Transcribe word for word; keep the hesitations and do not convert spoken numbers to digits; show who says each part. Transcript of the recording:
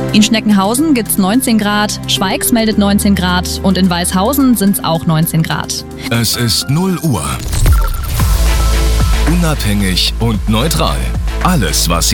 Speaker 1: In Schneckenhausen gibt's neunzehn Grad, Schweigs meldet neunzehn Grad und in Weißhausen sind's auch neunzehn Grad.
Speaker 2: Es ist null Uhr. Unabhängig und neutral. Alles, was